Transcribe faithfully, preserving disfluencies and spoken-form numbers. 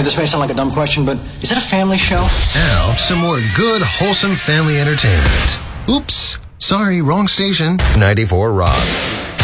Okay, this may sound like a dumb question, but is it a family show? Now, some more good, wholesome family entertainment. Oops, sorry, wrong station. ninety-four Rock.